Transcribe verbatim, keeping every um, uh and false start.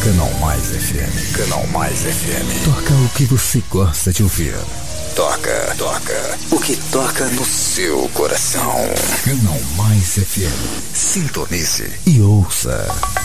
Canal Mais F M. Canal Mais F M. Toca o que você gosta de ouvir. Toca, toca. O que toca no seu coração. Canal Mais F M. Sintonize e ouça.